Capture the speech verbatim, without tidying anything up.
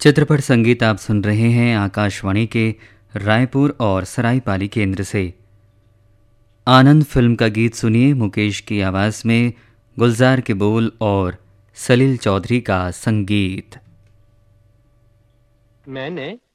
चित्रपट संगीत आप सुन रहे हैं आकाशवाणी के रायपुर और सरायपाली केंद्र से। आनंद फिल्म का गीत सुनिए मुकेश की आवाज में, गुलजार के बोल और सलील चौधरी का संगीत। मैंने